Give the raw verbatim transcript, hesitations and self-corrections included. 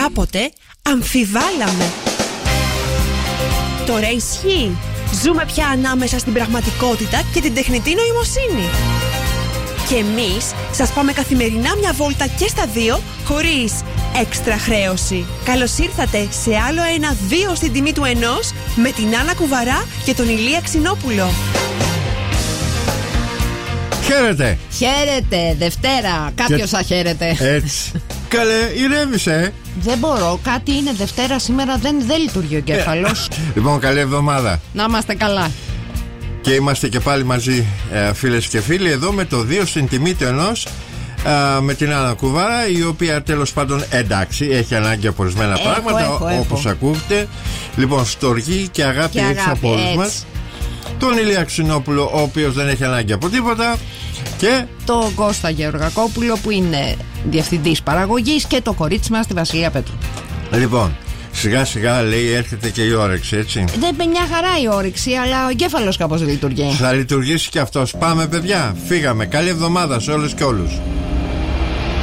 κάποτε αμφιβάλαμε. Τώρα ισχύει. Ζούμε πια ανάμεσα στην πραγματικότητα και την τεχνητή νοημοσύνη. Και εμείς σας πάμε καθημερινά μια βόλτα και στα δύο, χωρίς έξτρα χρέωση. Καλώς ήρθατε σε άλλο ένα δύο στην τιμή του ενός, με την Άννα Κουβαρά και τον Ηλία Ξινόπουλο. Χαίρετε. Χαίρετε, Δευτέρα. Κάποιος Και... θα χαίρετε. Έτσι. Καλέ, ηρέμησε. Δεν μπορώ, κάτι είναι Δευτέρα σήμερα, δεν, δεν λειτουργεί ο εγκέφαλος. Λοιπόν, καλή εβδομάδα. Να είμαστε καλά. Και είμαστε και πάλι μαζί, ε, φίλες και φίλοι, εδώ με το δύο στην τιμή του ενός, ε, με την Άννα Κουβάρα, η οποία τέλος πάντων εντάξει, έχει ανάγκη από ορισμένα πράγματα, όπως ακούτε. Λοιπόν, στοργή και αγάπη, και αγάπη από όλους μας. Τον Ηλία Ξινόπουλο, ο οποίος δεν έχει ανάγκη από τίποτα. Και το Κώστα Γεωργακόπουλο, που είναι διευθυντής παραγωγής, και το κορίτσι μας, τη Βασιλεία Πέτρου. Λοιπόν, σιγά σιγά λέει έρχεται και η όρεξη, έτσι. Δεν είναι μια χαρά η όρεξη, αλλά ο εγκέφαλος κάπως δεν λειτουργεί. Θα λειτουργήσει και αυτός. Πάμε, παιδιά, φύγαμε. Καλή εβδομάδα σε όλους και όλους.